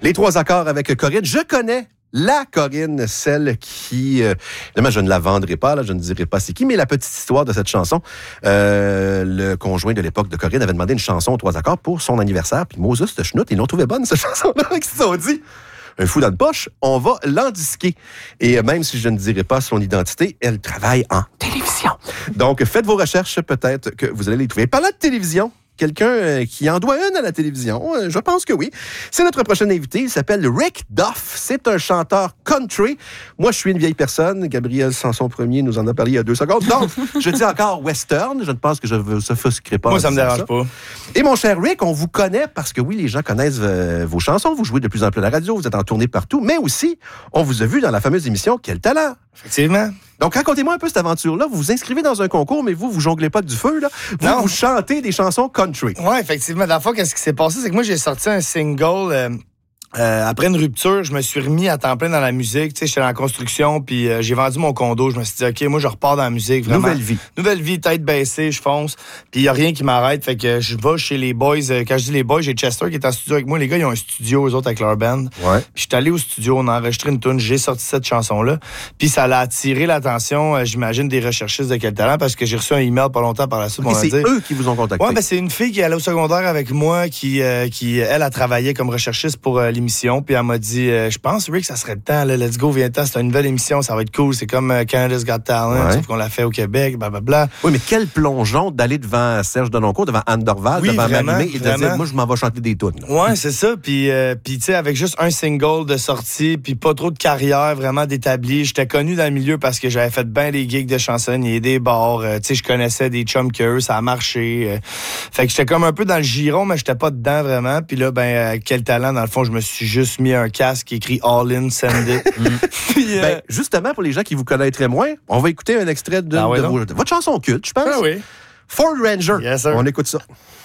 Les 3 accords avec Corinne. Je connais la Corinne, celle qui... évidemment, je ne la vendrai pas, là, je ne dirai pas c'est qui, mais la petite histoire de cette chanson, le conjoint de l'époque de Corinne avait demandé une chanson aux 3 accords pour son anniversaire, puis Moses de Schnout, ils l'ont trouvé bonne, cette chanson-là, ils se sont dit... Un fou dans le poche, on va l'endisquer. Et même si je ne dirai pas son identité, elle travaille en télévision. Donc, faites vos recherches, peut-être que vous allez les trouver. Parlant de télévision, quelqu'un qui en doit une à la télévision, je pense que oui. C'est notre prochain invité, il s'appelle Rick Duff. C'est un chanteur country. Moi, je suis une vieille personne. Gabriel Sanson Premier nous en a parlé il y a 2 secondes. Donc, je dis encore western. Je ne pense que je ne vous offusquerai pas. Moi, ça me dérange pas. Et mon cher Rick, on vous connaît parce que oui, les gens connaissent vos chansons. Vous jouez de plus en plus à la radio, vous êtes en tournée partout. Mais aussi, on vous a vu dans la fameuse émission Quel talent? Effectivement. Donc, racontez-moi un peu cette aventure-là. Vous vous inscrivez dans un concours, mais vous jonglez pas du feu, là. Vous chantez des chansons country. Oui, effectivement. Dans le fond, qu'est-ce qui s'est passé? C'est que moi, j'ai sorti un single... après une rupture, je me suis remis à temps plein dans la musique. Tu sais, j'étais dans la construction, puis j'ai vendu mon condo. Je me suis dit, OK, moi, je repars dans la musique. Vraiment. Nouvelle vie, tête baissée, je fonce. Puis il n'y a rien qui m'arrête. Fait que je vais chez les boys. Quand je dis les boys, j'ai Chester qui est en studio avec moi. Les gars, ils ont un studio, eux autres, avec leur band. Ouais. Puis je suis allé au studio, on a enregistré une tune. J'ai sorti cette chanson-là. Puis ça a attiré l'attention, j'imagine, des recherchistes de Quel talent, parce que j'ai reçu un email pas longtemps par la suite. Et c'est eux qui vous ont contacté? Ouais, ben c'est une fille qui allait au secondaire avec moi, qui elle, a travaillé comme recherchiste pour l'émission, puis elle m'a dit, je pense, Rick, ça serait le temps, là, let's go, viens-t'en, c'est une nouvelle émission, ça va être cool, c'est comme Canada's Got Talent, sauf qu'on l'a fait au Québec, blablabla. Oui, mais quel plongeon d'aller devant Serge Denoncourt, devant Anne Dorval, devant Marie-Mé, et de dire, moi, je m'en vais chanter des tunes. Ouais, c'est ça, puis tu sais, avec juste un single de sortie, puis pas trop de carrière vraiment d'établi, j'étais connu dans le milieu parce que j'avais fait bien des gigs de chansonniers, des bars, tu sais, je connaissais des chums que ça a marché, fait que j'étais comme un peu dans le giron, mais j'étais pas dedans vraiment, puis là, Quel talent, dans le fond, je me suis juste mis un casque qui écrit All In, Send It. Puis, justement, pour les gens qui vous connaîtraient moins, on va écouter un extrait de votre chanson culte, je pense. Ah oui. Ford Ranger. Yes, sir. On écoute ça.